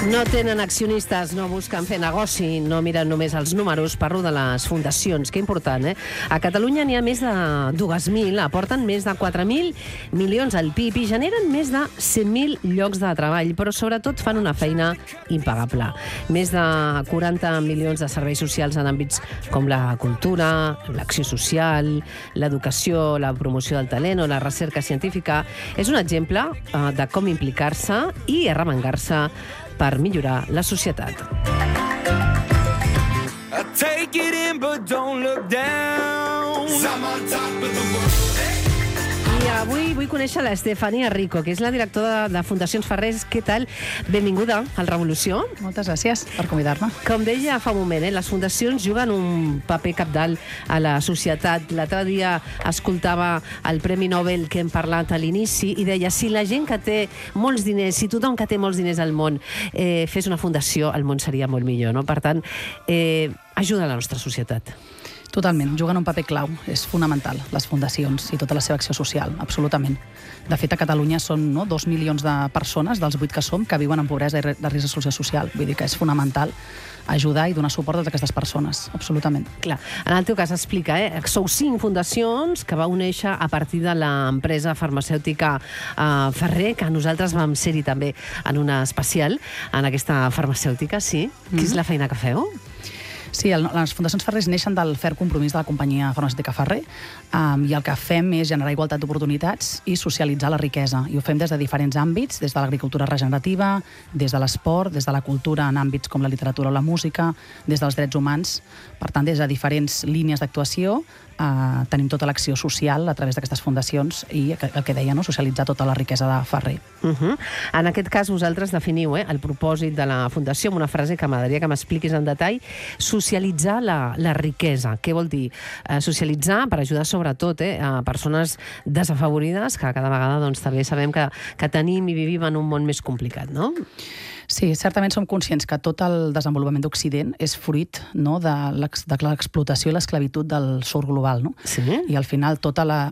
No tenen accionistes, no busquen fer negoci, no miren només els números, parlo de les fundacions, que important, eh? A Catalunya n'hi ha més de 2.000, aporten més de 4.000 milions al PIB i generen més de 100.000 llocs de treball, però sobretot fan una feina impagable. Més de 40 milions de serveis socials en àmbits com la cultura, l'acció social, l'educació, la promoció del talent o la recerca científica. És un exemple de com implicar-se i arremangar-se per millorar la societat. I avui vull conèixer l'Estefania Rico, que és la directora de Fundacions Ferrer. Què tal? Benvinguda al Revolució. Moltes gràcies per convidar-me. Com deia fa un moment, les fundacions juguen un paper cabdal a la societat. L'altre dia escoltava el Premi Nobel que hem parlat a l'inici i deia, si la gent que té molts diners, si tothom que té molts diners al món fes una fundació, el món seria molt millor, no? Per tant, ajuda a la nostra societat. Totalment, juguen un paper clau, és fonamental, les fundacions i tota la seva acció social, absolutament. De fet, a Catalunya són 2 milions de persones, dels 8 que som, que viuen en pobresa i risc d'exclusió social. Vull dir que és fonamental ajudar i donar suport a totes aquestes persones, absolutament. Clar, en el teu cas, explica, sou 5 fundacions que vau néixer a partir de l'empresa farmacèutica Ferrer, que nosaltres vam ser-hi també en una especial, en aquesta farmacèutica, sí. Quina és la feina que feu? Sí, les Fundacions Ferrer neixen del ferm compromís de la companyia farmacèutica Ferrer i el que fem és generar igualtat d'oportunitats i socialitzar la riquesa. I ho fem des de diferents àmbits, des de l'agricultura regenerativa, des de l'esport, des de la cultura en àmbits com la literatura o la música, des dels drets humans. Per tant, des de diferents línies d'actuació tenim tota l'acció social a través d'aquestes fundacions i el que deia, socialitzar tota la riquesa de Ferrer. En aquest cas, vosaltres definiu el propòsit de la fundació amb una frase que m'agradaria que m'expliquis en detall: socialitzar la riquesa. Què vol dir? Socialitzar per ajudar sobretot a persones desafavorides, que cada vegada també sabem que tenim i vivim en un món més complicat, no? Sí, certament som conscients que tot el desenvolupament d'Occident és fruit de l'explotació i l'esclavitud del sud global. Sí. I al final tota la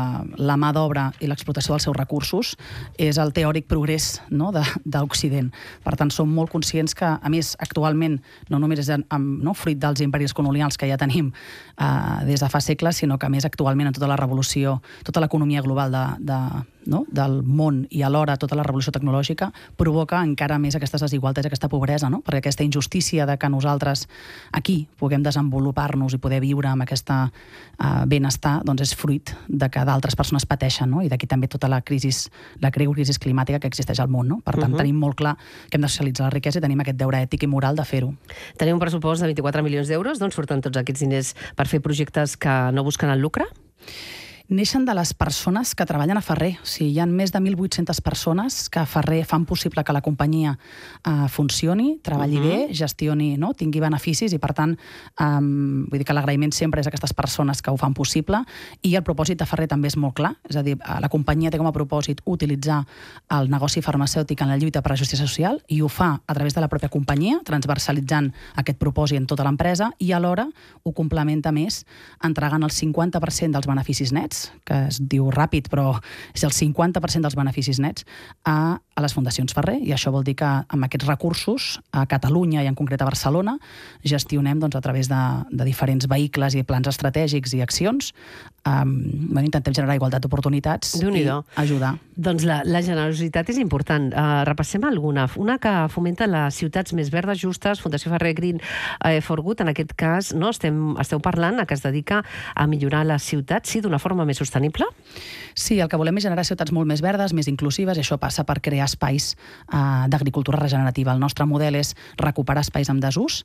mà d'obra i l'explotació dels seus recursos és el teòric progrés d'Occident. Per tant, som molt conscients que, a més, actualment, no només és fruit dels imperis colonials que ja tenim des de fa segles, sinó que, a més, actualment, en tota la revolució, tota l'economia global del món i alhora tota la revolució tecnològica provoca encara més aquestes desigualtats i aquesta pobresa, perquè aquesta injustícia de que nosaltres aquí puguem desenvolupar-nos i poder viure amb aquest benestar és fruit de que d'altres persones pateixen, i d'aquí també tota la greu crisi climàtica que existeix al món. Per tant, tenim molt clar que hem de socialitzar la riquesa i tenim aquest deure ètic i moral de fer-ho. Teniu un pressupost de 24 milions d'euros, d'on surten tots aquests diners per fer projectes que no busquen el lucre? Neixen de les persones que treballen a Ferrer. O sigui, hi ha més de 1.800 persones que a Ferrer fan possible que la companyia funcioni, treballi bé, gestioni, tingui beneficis i, per tant, vull dir que l'agraïment sempre és a aquestes persones que ho fan possible i el propòsit de Ferrer també és molt clar. És a dir, la companyia té com a propòsit utilitzar el negoci farmacèutic en la lluita per la justícia social i ho fa a través de la pròpia companyia, transversalitzant aquest propòsit en tota l'empresa i alhora ho complementa més entregant el 50% dels beneficis nets, que es diu ràpid, però és el 50% dels beneficis nets a les Fundacions Ferrer, i això vol dir que amb aquests recursos a Catalunya i en concret a Barcelona gestionem a través de diferents vehicles i plans estratègics i accions, intentem generar igualtat d'oportunitats i ajudar. Doncs la generositat és important. Repassem alguna. Una que fomenta les ciutats més verdes, justes, Fundació Ferrer Green for Good, en aquest cas esteu parlant que es dedica a millorar les ciutats, d'una forma més sostenible? Sí, el que volem és generar ciutats molt més verdes, més inclusives, i això passa per crear espais d'agricultura regenerativa. El nostre model és recuperar espais en desús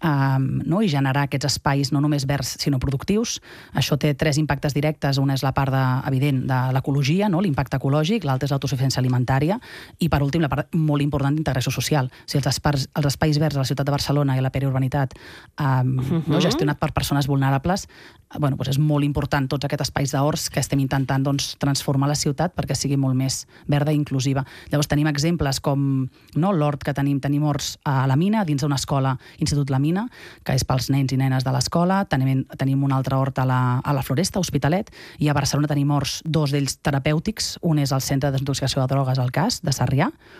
i generar aquests espais no només verds, sinó productius. Això té 3 impactes directes. Una és la part evident de l'ecologia, l'impacte ecològic, l'altre és l'autosuficiència alimentària i, per últim, la part molt important d'integració social. O sigui, els espais verds a la ciutat de Barcelona i a la periurbanitat gestionat per persones vulnerables, és molt important tots aquests espais d'horts que estem intentant transformar la ciutat perquè sigui molt més verda i inclusiva. Llavors tenim exemples com l'hort que tenim horts a la Mina, dins d'una escola, Institut La Mina, que és pels nens i nenes de l'escola. Tenim un altre hort a la Floresta, Hospitalet, i a Barcelona tenim horts, 2 d'ells terapèutics. Un és el Centre de Desintoxicació de Drogues al CAS, de Sarrià.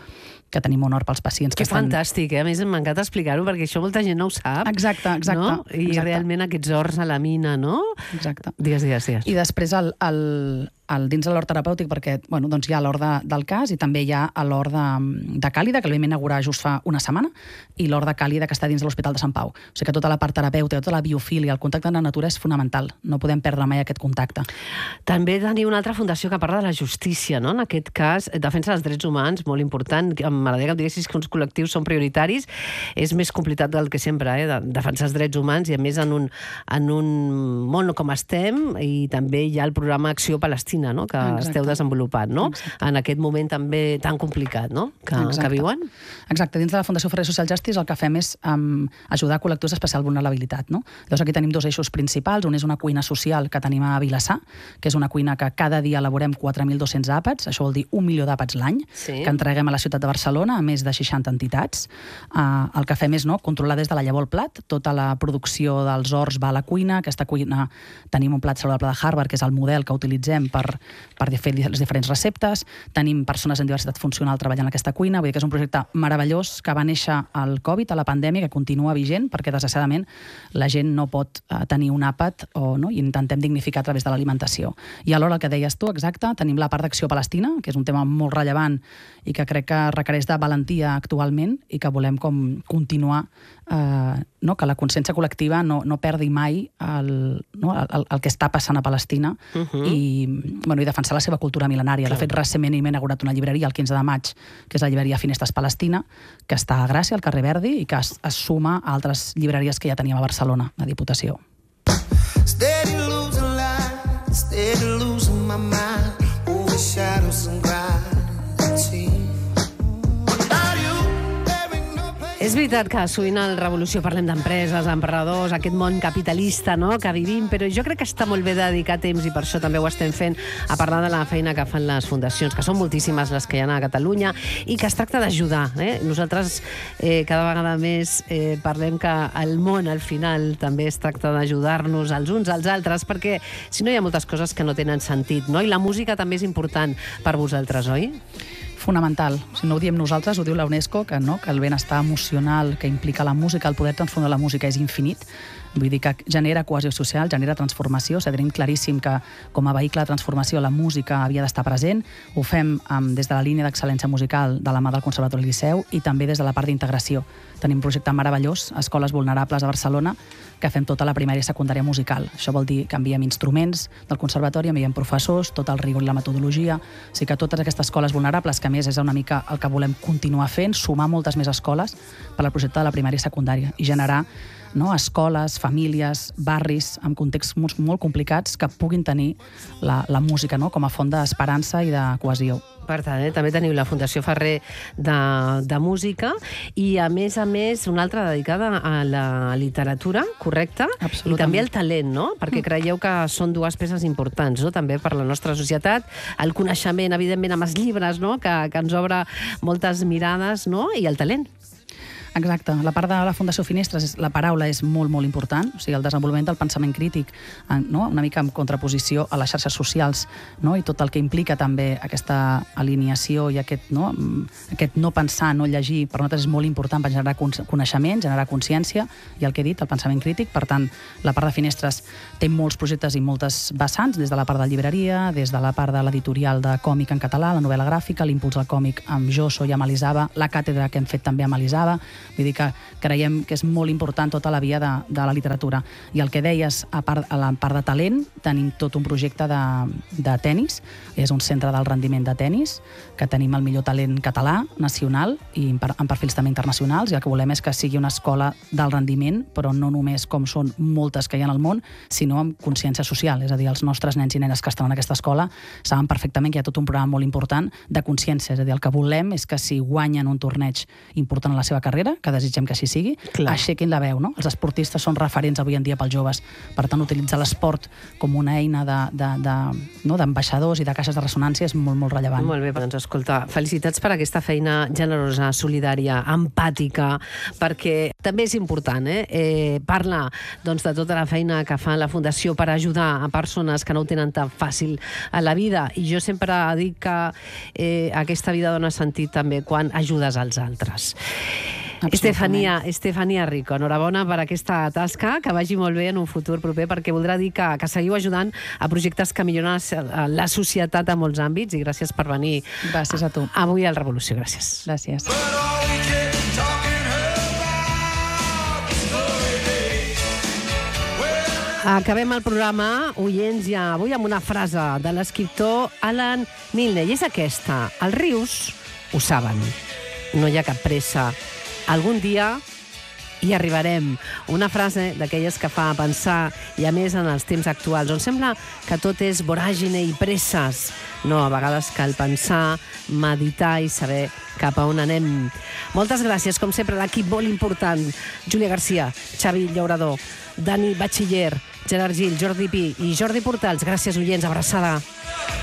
que tenim honor pels pacients que estan... Que fantàstic, a més m'encanta explicar-ho, perquè això molta gent no ho sap. Exacte. No? I realment aquests horts a la mina, no? Exacte. Digues. I després dins de l'hort terapèutic, perquè doncs hi ha l'hort del cas i també hi ha l'hort de Càlida, que el vam inaugurar just fa una setmana, i l'hort de Càlida, que està dins de l'Hospital de Sant Pau. O sigui que tota la part terapèutica, tota la biofília, el contacte amb la natura és fonamental. No podem perdre mai aquest contacte. També teniu una altra fundació que parla de la justícia, no? En aquest cas, defensa dels drets humans, molt important. M'agradaria que em diguessis que uns col·lectius són prioritaris. És més complicat del que sempre, defensar els drets humans, i a més en un món com estem, i també hi ha el programa Acció Palestina, no? Que esteu desenvolupant, no? En aquest moment també tan complicat, no? Que viuen. Exacte. Dins de la Fundació Ferrer Social Justice el que fem és ajudar col·lectius d'especial vulnerabilitat, no? Llavors aquí tenim dos eixos principals. Un és una cuina social que tenim a Vilassar, que és una cuina que cada dia elaborem 4.200 àpats, això vol dir 1 milió d'àpats l'any, que entreguem a la ciutat de Barcelona a més de 60 entitats. El que fem és controlar des de la llavor al plat, tota la producció dels horts va a la cuina. Aquesta cuina tenim un plat saludable de Harvard, que és el model que utilitzem per fer les diferents receptes. Tenim persones en diversitat funcional treballant en aquesta cuina. Vull dir que és un projecte meravellós que va néixer al Covid, a la pandèmia, que continua vigent, perquè desgraciadament la gent no pot tenir un àpat i intentem dignificar a través de l'alimentació. I alhora el que deies tu, exacte, tenim la part d'Acció Palestina, que és un tema molt rellevant i que crec que requereix de valentia actualment i que volem com continuar que la consciència col·lectiva no perdi mai el que està passant a Palestina i defensar la seva cultura mil·lenària. De fet, recentment hem inaugurat una llibreria el 15 de maig, que és la llibreria Finestres Palestina, que està a Gràcia, al carrer Verdi, i que es suma a altres llibreries que ja teníem a Barcelona, la Diputació. Steady losing light, steady losing my mind, overshadows and gravity. És veritat que sovint a la Revolució parlem d'empreses, emprenedors, aquest món capitalista, no?, que vivim, però jo crec que està molt bé dedicar temps, i per això també ho estem fent, a parlar de la feina que fan les fundacions, que són moltíssimes les que hi ha a Catalunya, i que es tracta d'ajudar. Nosaltres cada vegada més parlem que el món, al final, també es tracta d'ajudar-nos els uns als altres, perquè si no hi ha moltes coses que no tenen sentit, no? I la música també és important per vosaltres, oi? Fonamental. Si no ho diem nosaltres, ho diu la UNESCO, que el benestar emocional que implica la música, el poder transformar la música és infinit. Vull dir que genera cohesió social, genera transformació. Tenim claríssim que com a vehicle de transformació la música havia d'estar present. Ho fem des de la línia d'excel·lència musical de la mà del Conservatori Liceu i també des de la part d'integració. Tenim un projecte meravellós, Escoles Vulnerables a Barcelona, que fem tota la primària i secundària musical. Això vol dir que enviem instruments del conservatori, enviem professors, tot el rigor i la metodologia. O sigui que totes aquestes escoles vulnerables, que a més és una mica el que volem continuar fent, sumar moltes més escoles per al projecte de la primària i secundària i generar escoles, famílies, barris amb contexts molt complicats que puguin tenir la música com a font d'esperança i de cohesió. Per tant, també teniu la Fundació Ferrer de Música i, a més, una altra dedicada a la literatura, correcte? Absolutament. I també al talent, no? Perquè creieu que són dues peces importants, no?, també per la nostra societat. El coneixement, evidentment, amb els llibres, no?, que ens obre moltes mirades, no?, i el talent. Exacte. La part de la Fundació Finestres, la paraula és molt, molt important. O sigui, el desenvolupament del pensament crític, una mica en contraposició a les xarxes socials, i tot el que implica també aquesta alineació i aquest no pensar, no llegir, per nosaltres és molt important per generar coneixement, generar consciència, i el que he dit, el pensament crític. Per tant, la part de Finestres té molts projectes i moltes vessants, des de la part de llibreria, des de la part de l'editorial de còmic en català, la novel·la gràfica, l'impuls al còmic amb Josso i amb Elisava, la càtedra que hem fet també amb Elisava. Vull dir que creiem que és molt important tota la via de la literatura. I el que deies, a la part de talent, tenim tot un projecte de tennis, és un centre del rendiment de tennis, que tenim el millor talent català, nacional, i amb perfils també internacionals, i el que volem és que sigui una escola del rendiment, però no només com són moltes que hi ha al món, sinó amb consciència social. És a dir, els nostres nens i nenes que estan en aquesta escola saben perfectament que hi ha tot un programa molt important de consciència. És a dir, el que volem és que si guanyen un torneig important a la seva carrera, sempre, que desitgem que així sigui, aixequin la veu, no? Els esportistes són referents avui en dia pels joves. Per tant, utilitzar l'esport com una eina d'ambaixadors i de caixes de ressonància és molt, molt rellevant. Molt bé, doncs escolta, felicitats per aquesta feina generosa, solidària, empàtica, perquè també és important, parla doncs, de tota la feina que fa la Fundació per ajudar a persones que no ho tenen tan fàcil a la vida. I jo sempre dic que aquesta vida dona sentit també quan ajudes als altres. Estefania Rico, enhorabona per aquesta tasca, que vagi molt bé en un futur proper, perquè voldrà dir que seguiu ajudant a projectes que milloren la societat a molts àmbits, i gràcies per venir. Gràcies a tu. Avui al Revolució, gràcies. Gràcies. Acabem el programa, oients, ja avui amb una frase de l'escriptor Alan Milne, i és aquesta: els rius ho saben, no hi ha cap pressa, algun dia hi arribarem. Una frase d'aquelles que fa pensar, i a més en els temps actuals, on sembla que tot és voràgine i presses. No, a vegades cal pensar, meditar i saber cap a on anem. Moltes gràcies, com sempre, a l'equip molt important: Júlia Garcia, Xavi Llaurador, Dani Batxiller, Gerard Gil, Jordi Pi i Jordi Portals. Gràcies, oients, abraçada.